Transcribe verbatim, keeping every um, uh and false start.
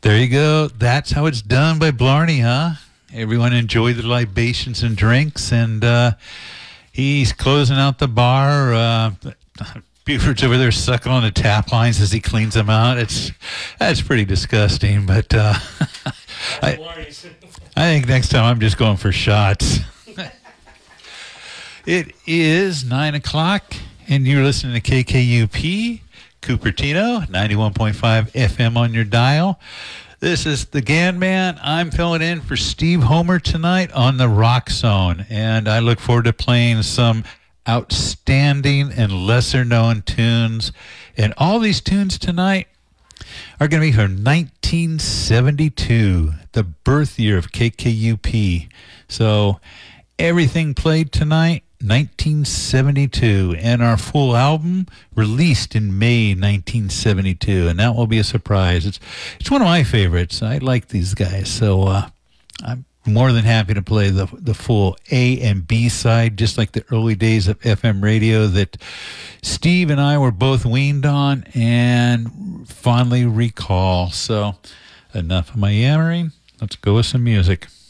There you go. That's how it's done by Blarney, huh? Everyone enjoy the libations and drinks, and uh, he's closing out the bar. Uh, Buford's over there sucking on the tap lines as he cleans them out. It's that's pretty disgusting, but uh, I, I think next time I'm just going for shots. It is nine o'clock, and you're listening to K K U P, Cupertino, ninety-one point five F M on your dial. This is the Gan Man. I'm filling in for Steve Homer tonight on the Rock Zone, and I look forward to playing some outstanding and lesser-known tunes. And all these tunes tonight are going to be from nineteen seventy-two, the birth year of K K U P. So everything played tonight, nineteen seventy-two, and our full album released in May nineteen seventy-two, and that will be a surprise. It's it's one of my favorites. I like these guys, so uh, I'm more than happy to play the the full A and B side, just like the early days of F M radio that Steve and I were both weaned on and fondly recall. So enough of my yammering. Let's go with some music.